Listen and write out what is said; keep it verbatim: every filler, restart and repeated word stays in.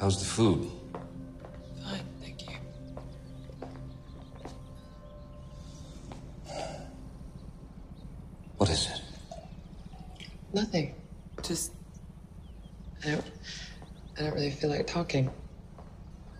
How's the food? Fine, thank you. What is it? Nothing. Just I don't I don't really feel like talking.